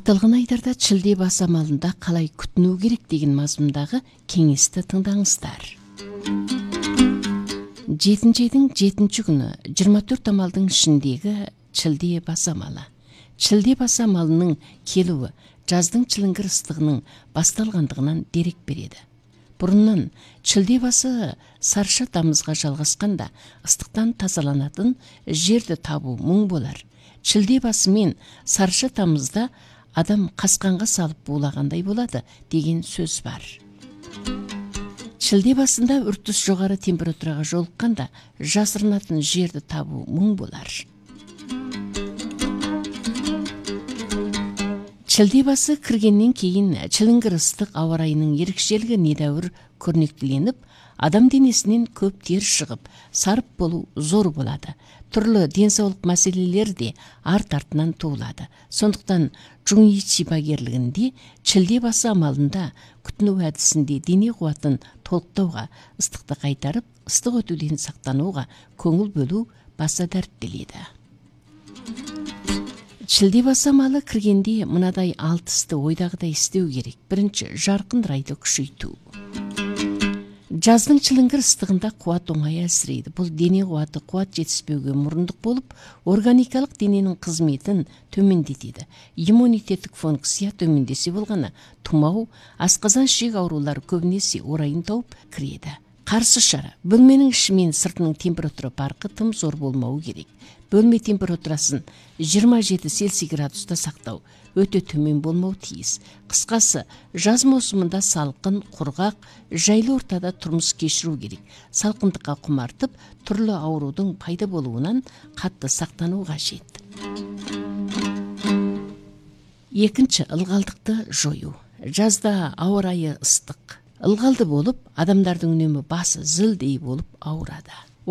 Аталған айдарда чилде бас амалында қалай күтіну керек деген мазмұндағы кеңесті тыңдаңыздар. 7-айдың 7-ші күні 24 амалдың ішіндегі чилде бас амалы. Чилде бас амалының келуі жаздың чіліңгір ыстығының басталғандығынан дерек береді. Бұрыннан чилде басы сарша тамызға жалғасқанда ыстықтан тазаланатын жерді табу мұң болар. Чилде басы мен сарша тамызда адам қасқанға салып булағандай болады деген сөз бар. Чилде басында үртіс жоғары температураға жолыққанда жасырынатын жерді табу мұң болар. Чилде басы кіргеннен кейін чіліңгір ыстық ауа райының ерекшелігі недәуір көрнектіленіп, адам денесінен көп тер шығып, сарып болу зор болады. Түрлі денсаулық мәселелер де арт-артынан туылады. Сондықтан Жунги шипагерлігінде чилде басы амалында күтіну әдісінде дене қуатын толықтауға, ыстықты қайтарып, ыстық өтуден сақтануға көңіл бөлу баса дәріптеледі. Чилде басы амалы кіргенде мынадай 6 істі ойдағыдай істеу керек. Бірінші, жарқын райды күшейту. Жаздың чіліңгір ыстығында қуат оңай әлсірейді. Бұл дене қуаты қуат жетіспеуге мұрындық болып, органикалық дененің қызметін төмендетеді. Иммунитеттік функция төмендесе болғаны, тұмау, асқазан ішек аурулары көбінесе орайын тауып кіреді. Қарсы шара. Бөлменің іші мен сыртының температура парқы тым зор болмауы керек. Бөлме температурасын 27 Цельсий градуста сақтау, өте төмен болмау тиіс. Қысқасы, жаз маусымында салқын, құрғақ, жайлы ортада тұрмыс кешіру керек. Салқындыққа құмартып, түрлі аурудың пайда болуынан қатты сақтану қажет. Екінші, ылғалдықты жою. Жазда ауа райы ыстық, ылғалды болып, адамдардың үнемі басы зілдей болып ауырады.